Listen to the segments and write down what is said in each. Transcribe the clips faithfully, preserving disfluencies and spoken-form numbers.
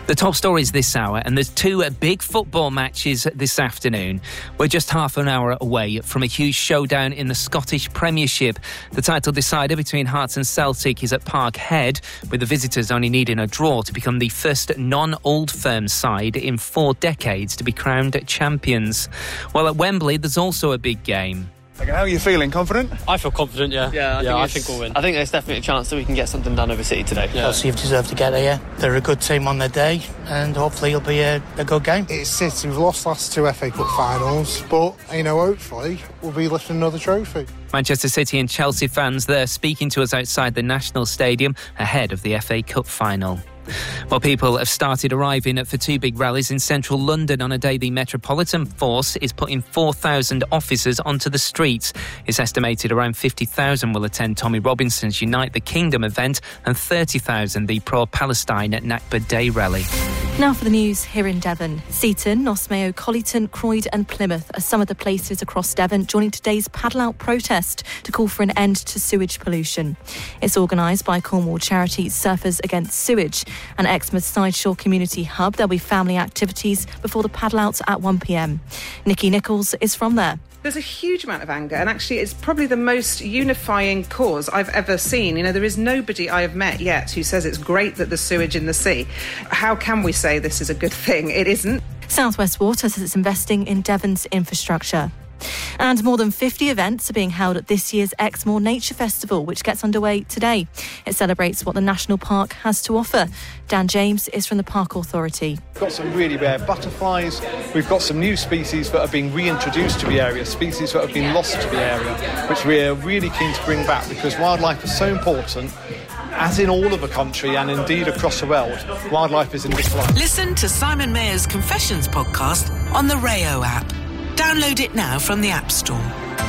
The top stories this hour, and there's two big football matches this afternoon. We're just half an hour away from a huge showdown in the Scottish Premiership. The title decider between Hearts and Celtic is at Parkhead, with the visitors only needing a draw to become the first non-Old Firm side in four decades to be crowned champions. While at Wembley, there's also a big game. Okay, how are you feeling? Confident? I feel confident, yeah. Yeah, I, yeah, think, I think we'll win. I think there's definitely a chance that we can get something done over City today. Yeah. Chelsea have deserved to get there. They're a good team on their day, and hopefully it'll be a, a good game. It's City. We've lost last two F A Cup finals, but, you know, hopefully we'll be lifting another trophy. Manchester City and Chelsea fans there speaking to us outside the National Stadium ahead of the F A Cup final. Well, people have started arriving for two big rallies in central London on a day the Metropolitan Force is putting four thousand officers onto the streets. It's estimated around fifty thousand will attend Tommy Robinson's Unite the Kingdom event and thirty thousand the pro-Palestine Nakba Day rally. Now for the news here in Devon. Seaton, Osmayo, Collyton, Croyd and Plymouth are some of the places across Devon joining today's paddle out protest to call for an end to sewage pollution. It's organised by Cornwall charity Surfers Against Sewage. An Exmouth Sideshore Community Hub. There'll be family activities before the paddle outs at one p.m. Nikki Nichols is from there. There's a huge amount of anger, and actually it's probably the most unifying cause I've ever seen. You know, there is nobody I have met yet who says it's great that there's sewage in the sea. How can we say this is a good thing? It isn't. South West Water says it's investing in Devon's infrastructure. And more than fifty events are being held at this year's Exmoor Nature Festival, which gets underway today. It celebrates what the National Park has to offer. Dan James is from the Park Authority. We've got some really rare butterflies. We've got some new species that are being reintroduced to the area, species that have been lost to the area, which we're really keen to bring back because wildlife is so important. As in all of the country and indeed across the world, wildlife is in decline. Listen to Simon Mayer's Confessions podcast on the Rayo app. Download it now from the App Store.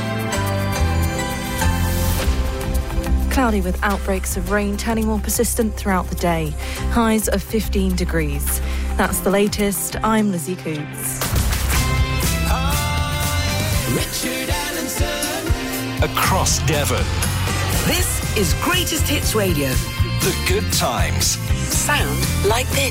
Cloudy with outbreaks of rain turning more persistent throughout the day. Highs of fifteen degrees. That's the latest. I'm Lizzie Coots. Richard Allenson. Across Devon. This is Greatest Hits Radio. The good times. Sound like this.